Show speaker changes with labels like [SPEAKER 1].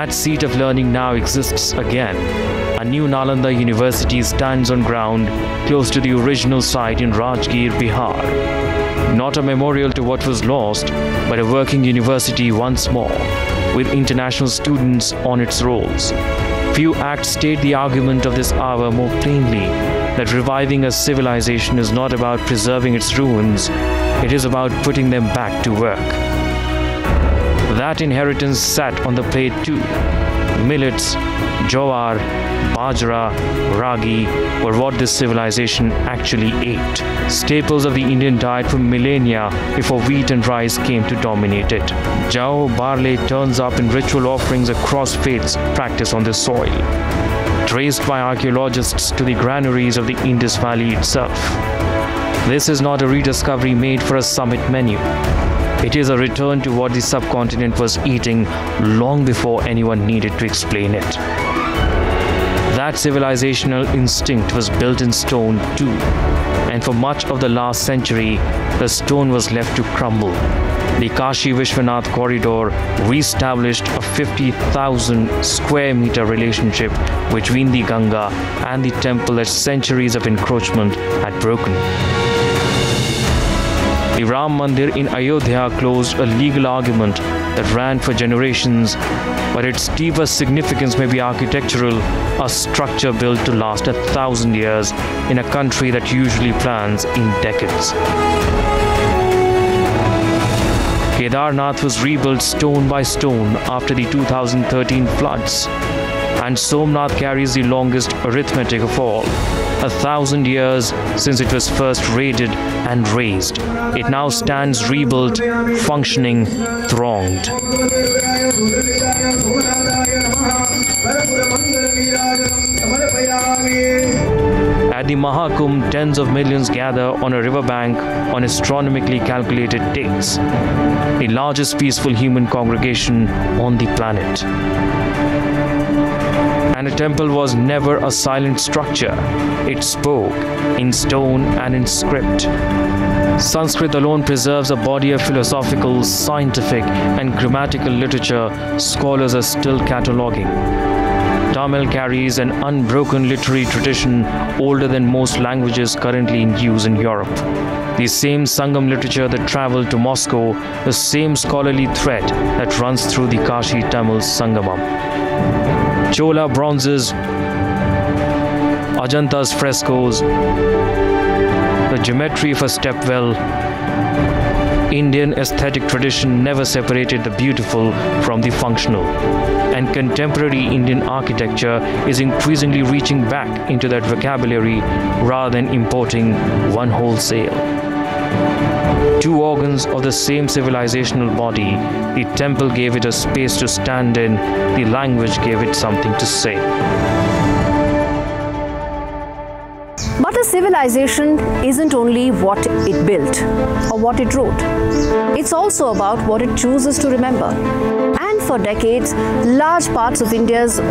[SPEAKER 1] That seat of learning now exists again. A new Nalanda University stands on ground close to the original site in Rajgir, Bihar. Not a memorial to what was lost, but a working university once more, with international students on its rolls. Few acts state the argument of this hour more plainly, that reviving a civilization is not about preserving its ruins, it is about putting them back to work. That inheritance sat on the plate too. Millets, jowar, bajra, ragi were what this civilization actually ate. Staples of the Indian diet for millennia before wheat and rice came to dominate it. Jao, barley turns up in ritual offerings across faiths practiced on this soil, traced by archaeologists to the granaries of the Indus Valley itself. This is not a rediscovery made for a summit menu. It is a return to what the subcontinent was eating long before anyone needed to explain it. That civilizational instinct was built in stone too, and for much of the last century, the stone was left to crumble. The Kashi Vishwanath corridor re-established a 50,000 square meter relationship between the Ganga and the temple that centuries of encroachment had broken. The Ram Mandir in Ayodhya closed a legal argument that ran for generations, but its deepest significance may be architectural, a structure built to last 1,000 years in a country that usually plans in decades. Kedarnath was rebuilt stone by stone after the 2013 floods, and Somnath carries the longest arithmetic of all. 1,000 years since it was first raided and razed. It now stands rebuilt, functioning, thronged. At the Mahakumbh, tens of millions gather on a riverbank on astronomically calculated dates. The largest peaceful human congregation on the planet. And a temple was never a silent structure. It spoke, in stone and in script. Sanskrit alone preserves a body of philosophical, scientific, and grammatical literature scholars are still cataloguing. Tamil carries an unbroken literary tradition older than most languages currently in use in Europe. The same Sangam literature that traveled to Moscow, the same scholarly thread that runs through the Kashi Tamil Sangamam. Chola bronzes, Ajanta's frescoes, the geometry of a stepwell. Indian aesthetic tradition never separated the beautiful from the functional, and contemporary Indian architecture is increasingly reaching back into that vocabulary rather than importing one wholesale. Two organs of the same civilizational body, the temple gave it a space to stand in, the language gave it something to say.
[SPEAKER 2] But a civilization isn't only what it built or what it wrote. It's also about what it chooses to remember. And for decades, large parts of India's